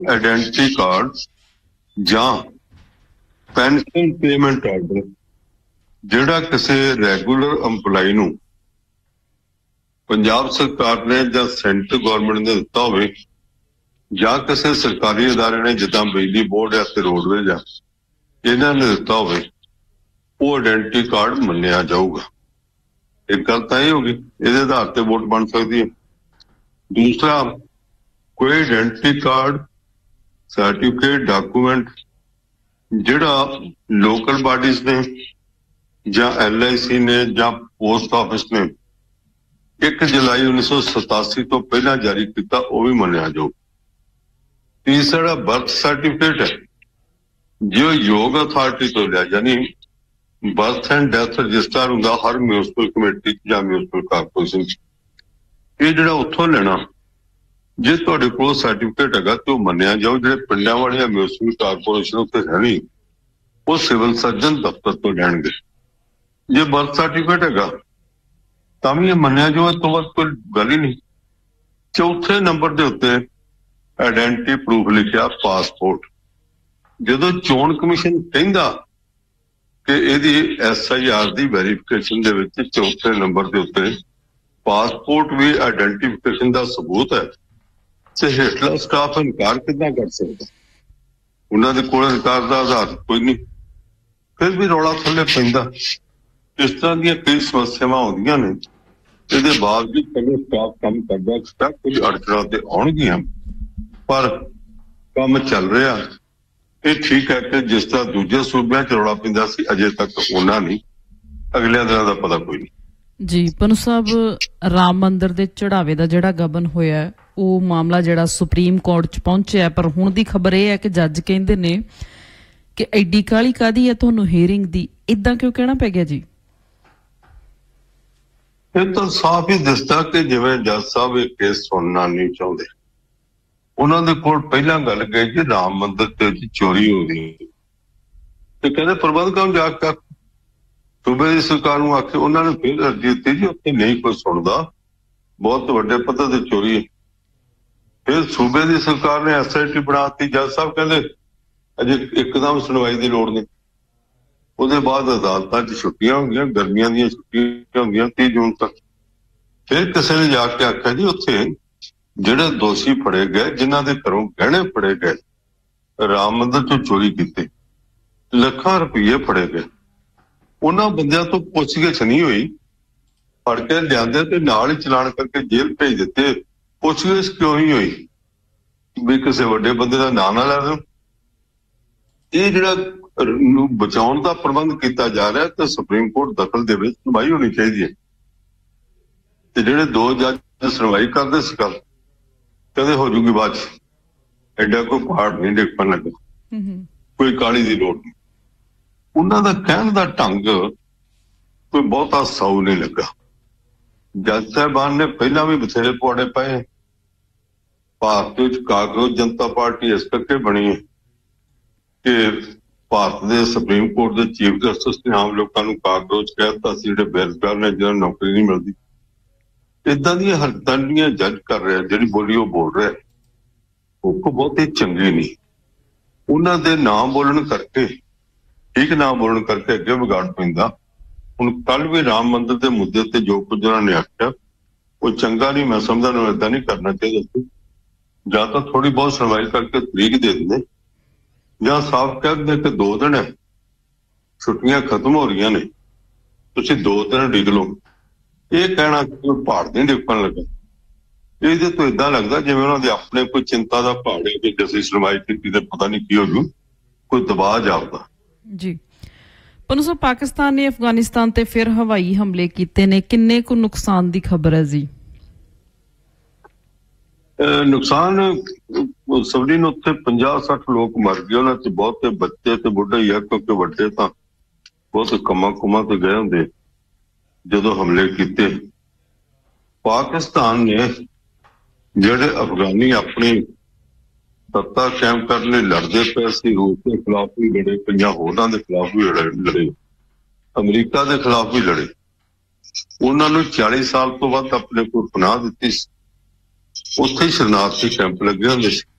ਆਇਡੈਂਟੀ card ਜਾਂ pension payment order ਜਿਹੜਾ ਕਿਸੇ ਰੈਗੂਲਰ EMPLOYE ਨੂੰ ਪੰਜਾਬ ਸਰਕਾਰ ਨੇ ਜਾਂ ਸੈਂਟਰ ਗੌਰਮੈਂਟ ਨੇ ਦਿੱਤਾ ਹੋਵੇ ਜਾਂ ਕਿਸੇ ਸਰਕਾਰੀ ਅਦਾਰੇ ਨੇ ਜਿੱਦਾਂ ਬਿਜਲੀ ਬੋਰਡ ਜਾਂ ਤੇ ਰੋਡਵੇਜ਼ ਆ ਇਹਨਾਂ ਨੇ ਦਿੱਤਾ ਹੋਵੇ ਉਹ ਆਇਡੈਂਟੀ ਕਾਰਡ ਮੰਨਿਆ ਜਾਊਗਾ। ਇੱਕ ਗੱਲ ਤਾਂ ਇਹ ਹੋ ਗਈ, ਇਹਦੇ ਆਧਾਰ ਤੇ ਵੋਟ ਬਣ ਸਕਦੀ ਹੈ। ਦੂਸਰਾ, ਕੋਈ ਆਇਡੈਂਟੀ ਕਾਰਡ ਸਰਟੀਫਿਕੇਟ ਡਾਕੂਮੈਂਟ ਜਿਹੜਾ ਲੋਕਲ ਬਾਡੀਜ਼ ਨੇ ਜਾਂ LIC ਨੇ ਜਾਂ ਪੋਸਟ ਆਫਿਸ ਨੇ 1 ਜੁਲਾਈ 1987 ਤੋਂ ਪਹਿਲਾਂ ਜਾਰੀ ਕੀਤਾ ਉਹ ਵੀ ਮੰਨਿਆ ਜਾਊ। ਤੀਸਰਾ, ਬਰਥ ਸਰਟੀਫਿਕੇਟ ਹੈ ਜੋ ਯੋਗ ਅਥਾਰਟੀ ਤੋਂ ਲਿਆ, ਯਾਨੀ ਬਰਥ ਐਂਡ ਡੈਥ ਰਜਿਸਟਰ ਹੁੰਦਾ ਹਰ ਮਿਊਨਿਸਪਲ ਕਮੇਟੀ ਜਾਂ ਮਿਊਨਿਸਪਲ ਕਾਰਪੋਰੇਸ਼ਨ, ਇਹ ਜਿਹੜਾ ਉੱਥੋਂ ਲੈਣਾ। ਜੇ ਤੁਹਾਡੇ ਕੋਲ ਸਰਟੀਫਿਕੇਟ ਹੈਗਾ ਤੇ ਉਹ ਮੰਨਿਆ ਜਾਓ। ਜਿਹੜੇ ਪਿੰਡਾਂ ਵਾਲੀਆਂ ਮਿਊਨਿਸਪਲ ਕਾਰਪੋਰੇਸ਼ਨ ਉੱਤੇ ਰਹਿਣੀ ਉਹ ਸਿਵਲ ਸਰਜਨ ਦਫ਼ਤਰ ਤੋਂ ਲੈਣਗੇ। ਜੇ ਬਰਥ ਸਰਟੀਫਿਕੇਟ ਹੈਗਾ ਤਾਂ ਵੀ ਇਹ ਮੰਨਿਆ ਜਾਓ, ਇਸ ਤੋਂ ਬਾਅਦ ਕੋਈ ਗੱਲ ਹੀ ਨਹੀਂ। ਚੌਥੇ ਨੰਬਰ ਦੇ ਉੱਤੇ ਆਇਡੈਂਟੀ ਪ੍ਰੂਫ ਲਿਖਿਆ ਪਾਸਪੋਰਟ। ਜਦੋਂ ਚੋਣ ਕਮਿਸ਼ਨ ਕਹਿੰਦਾ ਕਿ ਇਹਦੀ SIR ਦੀ ਵੈਰੀਫਿਕੇਸ਼ਨ ਦੇ ਵਿੱਚ ਚੌਥੇ ਨੰਬਰ ਦੇ ਉੱਤੇ ਪਾਸਪੋਰਟ ਵੀ ਆਇਡੈਂਟੀਫਿਕੇਸ਼ਨ ਦਾ ਸਬੂਤ ਹੈ ਤੇ ਹੇਠਲਾ ਸਟਾਫ ਇਨਕਾਰ ਕਿੱਦਾਂ ਕਰ ਸਕਦਾ? ਉਹਨਾਂ ਦੇ ਕੋਲ ਇਨਕਾਰ ਦਾ ਆਧਾਰ ਕੋਈ ਨਹੀਂ, ਫਿਰ ਵੀ ਰੌਲਾ ਥੱਲੇ ਪੈਂਦਾ। ਇਸ ਤਰ੍ਹਾਂ ਦੀਆਂ ਕਈ ਸਮੱਸਿਆਵਾਂ ਆਉਂਦੀਆਂ ਨੇ। ਇਹਦੇ ਬਾਵਜੂਦ ਪਹਿਲੇ ਸਟਾਫ ਕੰਮ ਕਰਦਾ, ਕੁਝ ਅੜਚਣਾਂ ਤੇ ਆਉਣਗੀਆਂ ਪਰ ਕੰਮ ਚੱਲ ਰਿਹਾ। ਇਹ ਠੀਕ ਹੈ ਕਿ ਜਿਸ ਤਰ੍ਹਾਂ ਦੂਜੇ ਸੂਬਿਆਂ 'ਚ ਰੌਲਾ ਪੈਂਦਾ ਸੀ ਅਜੇ ਤੱਕ ਉਹਨਾਂ ਨਹੀਂ, ਅਗਲਿਆਂ ਦਿਨਾਂ ਦਾ ਪਤਾ ਕੋਈ ਨਹੀਂ। ਜੀ ਪਨੂ ਸਾਹਿਬ, ਰਾਮ ਮੰਦਿਰ ਦੇ ਚੜਾਵੇ ਦਾ ਜਿਹੜਾ ਗਬਨ ਹੋਇਆ ਉਹ ਮਾਮਲਾ ਜਿਹੜਾ ਸੁਪਰੀਮ ਕੋਰਟ 'ਚ ਪਹੁੰਚਿਆ, ਪਰ ਹੁਣ ਦੀ ਖਬਰ ਇਹ ਹੈ ਕਿ ਜੱਜ ਕਹਿੰਦੇ ਨੇ ਕਿ ਐਡੀ ਕਾਹਲੀ ਕਾਹਦੀ ਹੈ ਤੁਹਾਨੂੰ ਹੀਅਰਿੰਗ ਦੀ, ਏਦਾਂ ਕਿਉਂ ਕਹਿਣਾ ਪੈ ਗਿਆ ਜੀ? ਇਹ ਤਾਂ ਸਾਫ਼ ਹੀ ਦਿਸਦਾ ਕਿ ਜਿਵੇਂ ਜੱਜ ਸਾਹਿਬ ਇਹ ਕੇਸ ਸੁਣਨਾ ਨਹੀਂ ਚਾਹੁੰਦੇ। ਉਹਨਾਂ ਦੇ ਕੋਲ ਪਹਿਲਾਂ ਗੱਲ ਗਈ ਕਿ ਰਾਮ ਮੰਦਿਰ ਤੇ ਚੋਰੀ ਹੋ ਗਈ ਤੇ ਕਹਿੰਦੇ ਪ੍ਰਬੰਧਕਾਂ ਨੂੰ ਜਾ ਕੇ ਸੂਬੇ ਦੀ ਸਰਕਾਰ ਨੂੰ ਆਖੇ। ਉਹਨਾਂ ਨੇ ਫਿਰ ਅਰਜ਼ੀ ਦਿੱਤੀ ਜੀ ਉੱਥੇ ਨਹੀਂ ਕੋਈ ਸੁਣਦਾ, ਬਹੁਤ ਵੱਡੇ ਪੱਧਰ ਤੇ ਚੋਰੀ ਹੈ। ਫਿਰ ਸੂਬੇ ਦੀ ਸਰਕਾਰ ਨੇ SIT ਬਣਾਤੀ। ਜੱਜ ਸਾਹਿਬ ਕਹਿੰਦੇ ਅਜੇ ਇੱਕਦਮ ਸੁਣਵਾਈ ਦੀ ਲੋੜ ਨਹੀਂ। ਉਹਦੇ ਬਾਅਦ ਅਦਾਲਤਾਂ 'ਚ ਛੁੱਟੀਆਂ ਹੁੰਦੀਆਂ, ਗਰਮੀਆਂ ਦੀਆਂ ਛੁੱਟੀਆਂ ਹੁੰਦੀਆਂ 30 ਜੂਨ ਤੱਕ। ਫਿਰ ਕਿਸੇ ਨੇ ਜਾ ਕੇ ਆਖਿਆ ਜੀ ਉੱਥੇ ਜਿਹੜੇ ਦੋਸ਼ੀ ਫੜੇ ਗਏ, ਜਿਨ੍ਹਾਂ ਦੇ ਘਰੋਂ ਗਹਿਣੇ ਫੜੇ ਗਏ, ਰਾਮ ਮੰਦਿਰ 'ਚੋਂ ਚੋਰੀ ਕੀਤੇ, ਲੱਖਾਂ ਰੁਪਏ ਫੜੇ ਗਏ, ਉਹਨਾਂ ਬੰਦਿਆਂ ਤੋਂ ਪੁੱਛਗਿੱਛ ਨਹੀਂ ਹੋਈ। ਫੜ ਕੇ ਲਿਆਂਦੇ ਤੇ ਨਾਲ ਹੀ ਚਲਾਨ ਕਰਕੇ ਜੇਲ੍ਹ ਭੇਜ ਦਿੱਤੇ। ਪੁੱਛਗਿੱਛ ਕਿਉਂ ਨਹੀਂ ਹੋਈ ਵੀ ਕਿਸੇ ਵੱਡੇ ਬੰਦੇ ਦਾ ਨਾਂ ਨਾ ਲੈ ਦੇਣ? ਇਹ ਜਿਹੜਾ ਨੂੰ ਬਚਾਉਣ ਦਾ ਪ੍ਰਬੰਧ ਕੀਤਾ ਜਾ ਰਿਹਾ ਤੇ ਸੁਪਰੀਮ ਕੋਰਟ ਦਖਲ ਦੇ ਵਿੱਚ ਸੁਣਵਾਈ ਹੋਣੀ ਚਾਹੀਦੀ ਹੈ। ਤੇ ਜਿਹੜੇ 2 ਜੱਜ ਸੁਣਵਾਈ ਕਰਦੇ ਸੀ ਕੱਲ, ਕਹਿੰਦੇ ਹੋ ਜੂਗੀ ਬਾਅਦ 'ਚ, ਐਡਾ ਕੋਈ ਪਹਾੜ ਨਹੀਂ ਡਿੱਗ ਪੈਣ ਲੱਗਾ, ਕੋਈ ਕਾਹਲੀ ਦੀ ਲੋੜ ਨਹੀਂ। ਉਹਨਾਂ ਦਾ ਕਹਿਣ ਦਾ ਢੰਗ ਕੋਈ ਬਹੁਤਾ ਸਾਊ ਨਹੀਂ ਲੱਗਾ। ਜੱਜ ਸਾਹਿਬਾਨ ਨੇ ਪਹਿਲਾਂ ਵੀ ਬਥੇਰੇ ਪੁਆੜੇ ਪਏ। ਭਾਰਤ ਵਿੱਚ ਕਾਂਗਰਸ ਜਨਤਾ ਪਾਰਟੀ ਇਸ ਕਰਕੇ ਬਣੀ ਹੈ ਕਿ ਭਾਰਤ ਦੇ ਸੁਪਰੀਮ ਕੋਰਟ ਦੇ ਚੀਫ ਜਸਟਿਸ ਨੇ ਆਮ ਲੋਕਾਂ ਨੂੰ ਕਾਂਗਰਸ ਕਹਿ ਦਿੱਤਾ ਸੀ, ਜਿਹੜੇ ਬੇਰੁਜ਼ਗਾਰ ਨੇ ਜਿਹਨਾਂ ਨੂੰ ਨੌਕਰੀ ਨਹੀਂ ਮਿਲਦੀ। ਏਦਾਂ ਦੀਆਂ ਹਰਕਤਾਂ ਜੱਜ ਕਰ ਰਿਹਾ, ਜਿਹੜੀ ਬੋਲੀ ਉਹ ਬੋਲ ਰਿਹਾ ਉਹ ਬਹੁਤੀ ਚੰਗੀ ਨਹੀਂ। ਉਹਨਾਂ ਦੇ ਨਾਮ ਬੋਲਣ ਕਰਕੇ, ਠੀਕ ਨਾਮ ਬੋਲਣ ਕਰਕੇ ਅੱਗੇ ਵਿਗਾੜ ਪੈਂਦਾ। ਹੁਣ ਕੱਲ ਵੀ ਰਾਮ ਮੰਦਿਰ ਦੇ ਮੁੱਦੇ ਤੇ ਜੋ ਕੁਝ ਉਹਨਾਂ ਨੇ ਆਖਿਆ ਉਹ ਚੰਗਾ ਨਹੀਂ। ਮੈਂ ਸਮਝਦਾ ਨੂੰ ਏਦਾਂ ਨਹੀਂ ਕਰਨਾ ਚਾਹੀਦਾ ਸੀ। ਜਾਂ ਤਾਂ ਥੋੜੀ ਬਹੁਤ ਸੁਣਵਾਈ ਕਰਕੇ ਤਰੀਕ ਦੇ ਦਿੰਦੇ, ਜਾਂ ਸਾਫ਼ ਕਹਿ ਦਿੰਦੇ ਕਿ 2 ਦਿਨ ਹੈ, ਛੁੱਟੀਆਂ ਖਤਮ ਹੋ ਰਹੀਆਂ ਨੇ, ਤੁਸੀਂ 2 ਦਿਨ ਡਿੱਗ ਲਓ। ਇਹ ਕਹਿਣਾ ਕਿ ਪਹਾੜ ਨਹੀਂ ਡਿੱਗਣ ਲੱਗਾ, ਇਹਦੇ ਤੋਂ ਏਦਾਂ ਲੱਗਦਾ ਜਿਵੇਂ ਉਹਨਾਂ ਦੇ ਆਪਣੇ ਕੋਈ ਚਿੰਤਾ ਦਾ ਪਹਾੜ ਹੈ ਕਿ ਅਸੀਂ ਸੁਣਵਾਈ ਕੀਤੀ ਤੇ ਪਤਾ ਨਹੀਂ ਕੀ ਹੋ ਜੂ, ਕੋਈ ਦਬਾਅ ਜਾਪਦਾ। ਜੀ ਪਨੂ ਸਾਹਿਬ, ਪਾਕਿਸਤਾਨ ਨੇ ਅਫਗਾਨਿਸਤਾਨ ਤੇ ਫਿਰ ਹਵਾਈ ਹਮਲੇ ਕੀਤੇ ਨੇ, ਕਿੰਨੇ ਕੁ ਨੁਕਸਾਨ ਦੀ ਖਬਰ ਹੈ ਜੀ? ਨੁਕਸਾਨ ਸਭਨੀ ਨੂੰ ਉੱਥੇ 50-60 ਲੋਕ ਮਰ ਗਏ। ਉਹਨਾਂ 'ਚ ਬਹੁਤੇ ਬੱਚੇ ਤੇ ਬੁੱਢੇ ਹੀ ਆ, ਕਿਉਂਕਿ ਵੱਡੇ ਤਾਂ ਬਹੁਤ ਕੰਮਾਂ ਤੇ ਗਏ ਹੁੰਦੇ ਜਦੋਂ ਹਮਲੇ ਕੀਤੇ। ਪਾਕਿਸਤਾਨ ਨੇ ਜਿਹੜੇ ਅਫਗਾਨੀ ਆਪਣੀ ਸੱਤਾ ਕਾਇਮ ਕਰਨ ਲਈ ਲੜਦੇ ਪਏ ਸੀ, ਰੂਸ ਦੇ ਖਿਲਾਫ ਵੀ ਲੜੇ, ਕਈਆਂ ਹੋਰਾਂ ਦੇ ਖਿਲਾਫ ਵੀ ਲੜੇ, ਅਮਰੀਕਾ ਦੇ ਖਿਲਾਫ ਵੀ ਲੜੇ। ਉਹਨਾਂ ਨੂੰ 40 ਸਾਲ ਤੋਂ ਵੱਧ ਆਪਣੇ ਕੋਲ ਪਨਾਹ ਦਿੱਤੀ ਸੀ। ਉੱਥੇ ਹੀ ਸ਼ਰਨਾਰਥੀ ਕੈਂਪ ਲੱਗੇ ਹੁੰਦੇ ਸੀ।